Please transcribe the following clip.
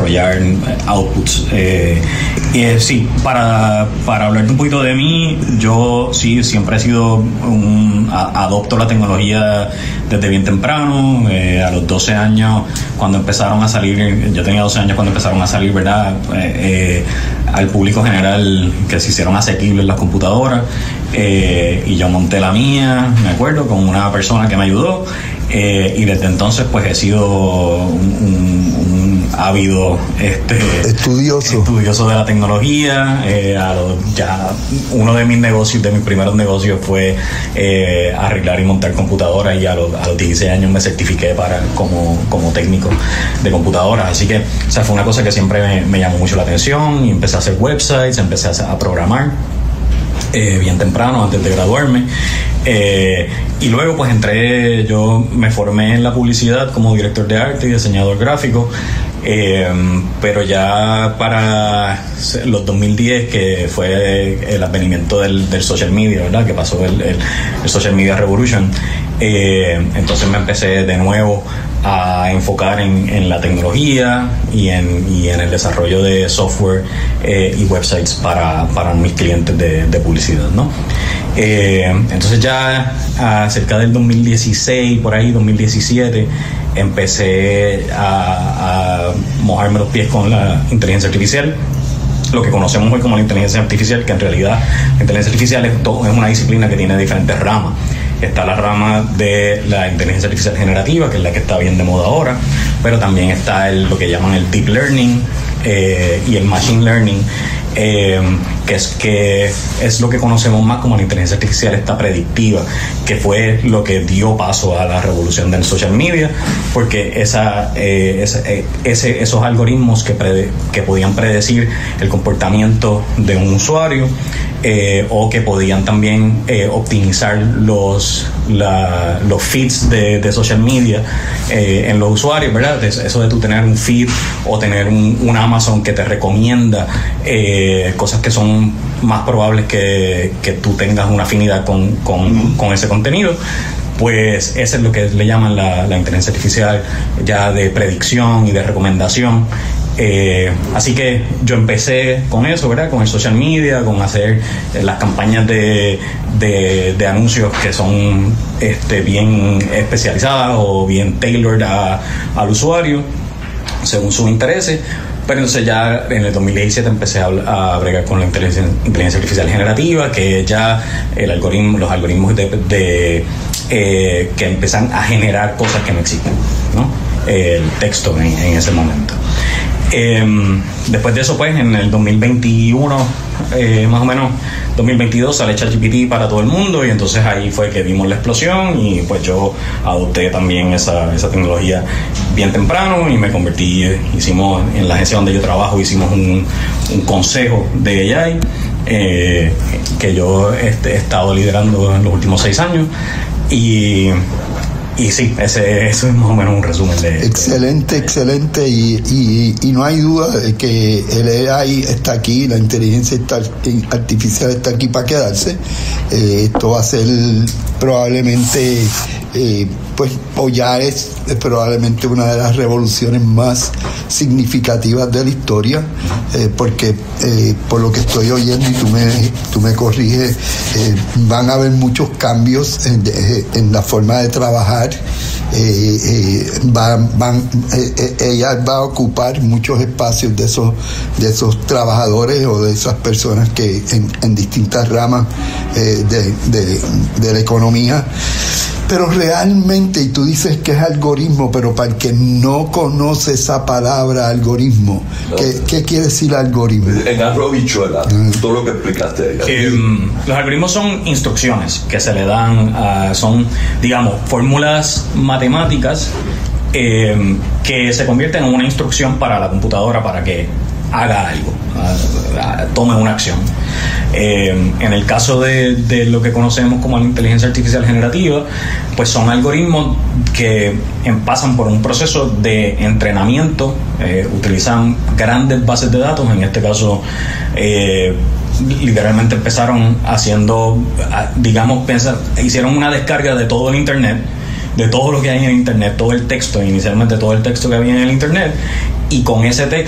desarrollar outputs. Sí, para hablarte un poquito de mí, yo sí siempre he sido adopto la tecnología desde bien temprano. A los 12 años, cuando empezaron a salir, yo tenía 12 años cuando empezaron a salir, ¿verdad? Al público general, que se hicieron asequibles las computadoras, y yo monté la mía, me acuerdo, con una persona que me ayudó, y desde entonces pues he sido un ávido estudioso de la tecnología. Ya uno de mis primeros negocios fue arreglar y montar computadoras, y a los 16 años me certifiqué como técnico de computadoras. Así que, o sea, fue una cosa que siempre me llamó mucho la atención, y empecé a hacer websites, empecé a programar bien temprano, antes de graduarme. Y luego pues yo me formé en la publicidad como director de arte y diseñador gráfico, pero ya para los 2010, que fue el advenimiento del social media, ¿verdad? Que pasó el social media revolution, entonces me empecé de nuevo a enfocar en la tecnología y en el desarrollo de software y websites para mis clientes de publicidad, ¿no? Entonces ya cerca del 2016, por ahí 2017, empecé a mojarme los pies con la inteligencia artificial, lo que conocemos hoy como la inteligencia artificial, que en realidad la inteligencia artificial es una disciplina que tiene diferentes ramas. Está la rama de la inteligencia artificial generativa, que es la que está bien de moda ahora, pero también está lo que llaman el deep learning y el machine learning, que es lo que conocemos más como la inteligencia artificial esta predictiva, que fue lo que dio paso a la revolución del social media, porque esos algoritmos que podían predecir el comportamiento de un usuario, o que podían también optimizar los feeds de social media en los usuarios, ¿verdad? Eso de tú tener un feed o tener un Amazon que te recomienda cosas que son más probables que tú tengas una afinidad con ese contenido. Pues eso es lo que le llaman la inteligencia artificial ya de predicción y de recomendación. Así que yo empecé con eso, ¿verdad? Con el social media, con hacer las campañas de anuncios que son bien especializadas o bien tailored al usuario según sus intereses. Pero entonces ya en el 2017 empecé a bregar con la inteligencia artificial generativa, que ya los algoritmos que empiezan a generar cosas que no existen, ¿no? El texto en ese momento. Después de eso, pues en el 2021, más o menos 2022, sale ChatGPT para todo el mundo, y entonces ahí fue que vimos la explosión, y pues yo adopté también esa tecnología bien temprano, y me convertí, en la agencia donde yo trabajo, hicimos un consejo de AI, que yo he estado liderando en los últimos 6 años, y sí, eso es más o menos un resumen de... Excelente, y no hay duda de que el AI está aquí, la inteligencia artificial está aquí para quedarse. Esto va a ser probablemente, o ya es probablemente una de las revoluciones más significativas de la historia, porque por lo que estoy oyendo, y tú me corriges, van a haber muchos cambios en la forma de trabajar. Ella va a ocupar muchos espacios de esos trabajadores o de esas personas que en distintas ramas de la economía. Pero realmente, y tú dices que es algoritmo, pero para el que no conoce esa palabra algoritmo, ¿qué quiere decir algoritmo? En arroz bichuela, todo lo que explicaste. Los algoritmos son instrucciones que se le dan, son, digamos, fórmulas matemáticas que se convierten en una instrucción para la computadora para que haga algo, tome una acción. En el caso de lo que conocemos como la inteligencia artificial generativa, pues son algoritmos que pasan por un proceso de entrenamiento, utilizan grandes bases de datos. En este caso, literalmente empezaron haciendo, hicieron una descarga de todo el internet, de todo lo que hay en internet, todo el texto, inicialmente todo el texto que había en el internet, y con ese